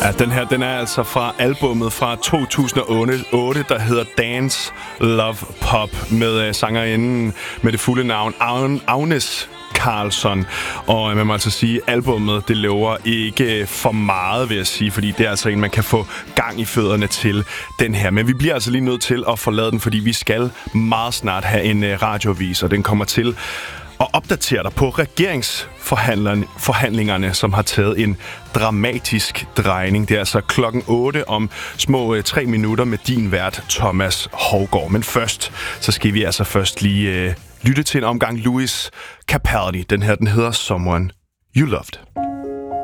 Ja, den her, den er altså fra albummet fra 2008, der hedder Dance, Love, Pop, med sangerinden med det fulde navn Agnes Karlsson. Og man må altså sige, at albummet, det lover ikke for meget, vil jeg sige, fordi det er altså en, man kan få gang i fødderne til, den her. Men vi bliver altså lige nødt til at forlade den, fordi vi skal meget snart have en radioavis, og den kommer til og opdaterer dig på regeringsforhandlingerne, som har taget en dramatisk drejning. Det er altså 8:00 om små 3 minutter med din vært, Thomas Hougaard. Men først, så skal vi altså lige lytte til en omgang Louis Capaldi. Den her, den hedder Someone You Loved.